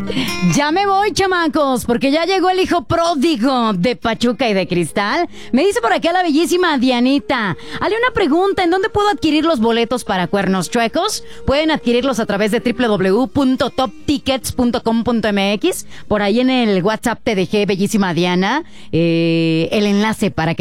Ya me voy, chamacos, porque ya llegó el hijo pródigo de Pachuca y de Cristal. Me dice por acá la bellísima Dianita. Hazle una pregunta, ¿en dónde puedo adquirir los boletos para Cuernos Chuecos? Pueden adquirirlos a través de www.toptickets.com.mx. Por ahí en el WhatsApp te dejé, bellísima Diana, el enlace para que